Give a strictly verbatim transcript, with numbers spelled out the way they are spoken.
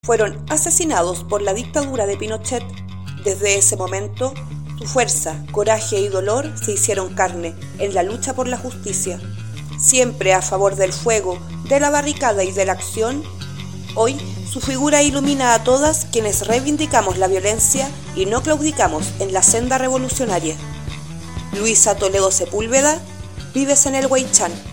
fueron asesinados por la dictadura de Pinochet. Desde ese momento, su fuerza, coraje y dolor se hicieron carne en la lucha por la justicia. Siempre a favor del fuego, de la barricada y de la acción, hoy su figura ilumina a todas quienes reivindicamos la violencia y no claudicamos en la senda revolucionaria. Luisa Toledo Sepúlveda, vives en el Huaychán.